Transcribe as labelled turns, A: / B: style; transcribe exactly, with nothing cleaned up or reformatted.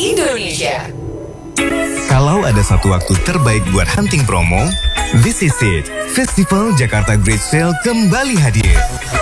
A: Indonesia.
B: Kalau ada satu waktu terbaik buat hunting promo, this is it. Festival Jakarta Great Sale kembali hadir.